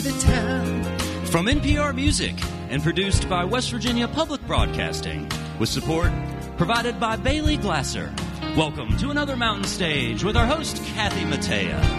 the town. From NPR Music and produced by West Virginia Public Broadcasting, with support provided by Bailey Glasser. Welcome to another Mountain Stage with our host, Kathy Mattea.